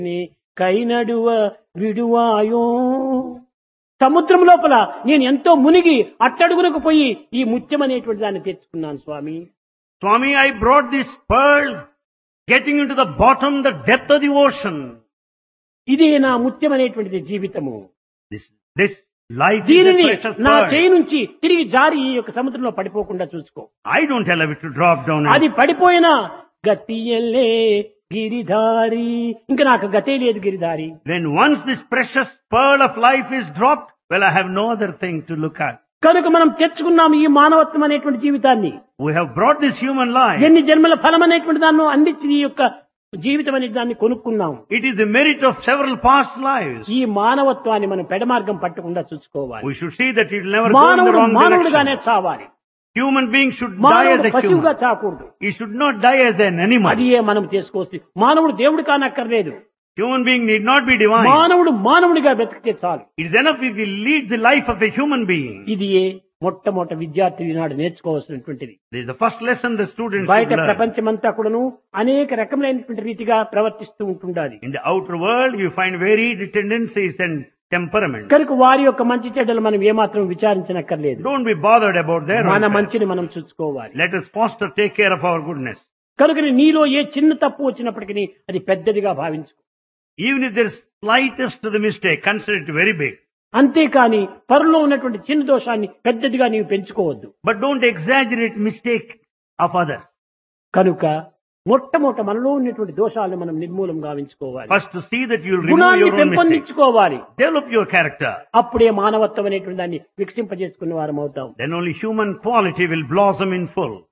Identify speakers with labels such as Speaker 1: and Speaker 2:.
Speaker 1: కైనడువ విడువాయో. సముద్రం లోపల నేను ఎంతో మునిగి అట్టడుగునకు పోయి ఈ ముత్యం అనేటువంటి దాన్ని తెచ్చుకున్నాను స్వామి.
Speaker 2: Swami, I brought this pearl, getting into the bottom, the depth of the ocean.
Speaker 1: ఇదే నా ముత్యం అనేటువంటిది జీవితము.
Speaker 2: This life is a
Speaker 1: దీనిని
Speaker 2: precious
Speaker 1: నా
Speaker 2: pearl.
Speaker 1: చేయి నుంచి తిరిగి జారి ఈ యొక్క సముద్రంలో పడిపోకుండా చూసుకో.
Speaker 2: I don't allow it to drop down.
Speaker 1: అది పడిపోయినా గతియల్లే గిరిధారి, ఇంకా నాకు గతే లేదు Giridhari.
Speaker 2: When once this precious pearl of life is dropped, well, I have no other thing to look at.
Speaker 1: కనుక మనం తెచ్చుకున్నాము ఈ మానవత్వం అనేటువంటి జీవితాన్ని.
Speaker 2: We have brought this human life.
Speaker 1: ఎన్ని జన్మల ఫలం అనేటువంటి దాన్ని అందించి ఈ యొక్క జీవితం అనే దాన్ని కొనుక్కున్నాం.
Speaker 2: It is the merit of several past lives.
Speaker 1: ఈ మానవత్వాన్ని మనం పెడమార్గం పట్టకుండా చూసుకోవాలి.
Speaker 2: We should see that it will never go in the
Speaker 1: మానవుడు
Speaker 2: wrong
Speaker 1: మానవుడుగానే
Speaker 2: direction.
Speaker 1: చావాలి.
Speaker 2: Human beings should die
Speaker 1: మానవుడు
Speaker 2: as a
Speaker 1: పశువుగా
Speaker 2: human.
Speaker 1: చాకూడదు.
Speaker 2: He should not die as an animal.
Speaker 1: అది మనం చేసుకోవచ్చు. మానవుడు దేవుడు కానక్కర్లేదు.
Speaker 2: Human being need not be divine.
Speaker 1: మానవుడు మానవుడిగా బ్రతికితే చాలు.
Speaker 2: It is enough if he leads the life of a human being.
Speaker 1: ఇది మొట్టమొదటి విద్యార్థి ఈనాడు నేర్చుకోవాల్సినటువంటిది.
Speaker 2: This is the first lesson the students
Speaker 1: బయట
Speaker 2: should learn.
Speaker 1: ప్రపంచమంతా కూడాను అనేక రకములైనటువంటి రీతిగా ప్రవర్తిస్తూ ఉంటుండాలి.
Speaker 2: In the outer world, you find varied tendencies and temperaments.
Speaker 1: కనుక వారి యొక్క మంచి చెడ్డలు మనం ఏమాత్రం విచారించనక్కర్లేదు.
Speaker 2: Don't be bothered about their
Speaker 1: మన
Speaker 2: welfare.
Speaker 1: మంచిని మనం చూసుకోవాలి.
Speaker 2: Let us foster, take care of our goodness.
Speaker 1: కనుక నీలో ఏ చిన్న తప్పు వచ్చినప్పటికీ అది పెద్దదిగా భావించుకో.
Speaker 2: Even if there is slightest to the mistake, consider it very big.
Speaker 1: అంతేకాని పరులో ఉన్నటువంటి చిన్న దోషాన్ని పెద్దదిగా నీవు పెంచుకోవద్దు.
Speaker 2: But don't exaggerate mistake of others.
Speaker 1: కనుక మొట్టమొదట మనలో ఉన్నటువంటి దోషాలను మనం నిర్మూలం గావించుకోవాలి.
Speaker 2: First to see that you will remove
Speaker 1: గుణాన్ని
Speaker 2: your own mistakes.
Speaker 1: పెంపొందించుకోవాలి.
Speaker 2: Develop your character.
Speaker 1: అప్పుడే మానవత్వం అనేటువంటి దాన్ని వికసింపజేసుకున్న వారం అవుతాం.
Speaker 2: Then only human quality will blossom in full.